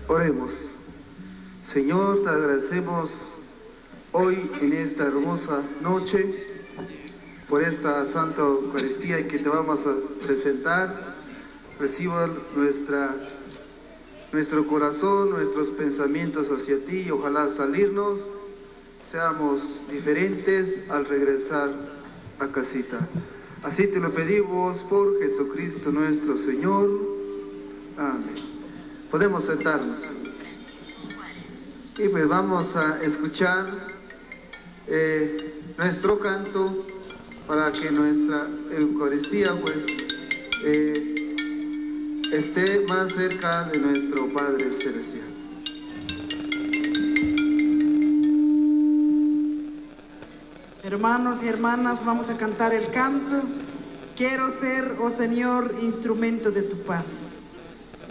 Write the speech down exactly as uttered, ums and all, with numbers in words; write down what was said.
Oremos. Señor, te agradecemos hoy en esta hermosa noche por esta Santa Eucaristía que te vamos a presentar. Reciba nuestra, nuestro corazón, nuestros pensamientos hacia ti y ojalá salirnos seamos diferentes al regresar a casita. Así te lo pedimos por Jesucristo nuestro Señor. Amén. Podemos sentarnos. Y pues vamos a escuchar eh, nuestro canto para que nuestra Eucaristía pues eh, esté más cerca de nuestro Padre Celestial. Hermanos y hermanas, vamos a cantar el canto. Quiero ser, oh Señor, instrumento de tu paz.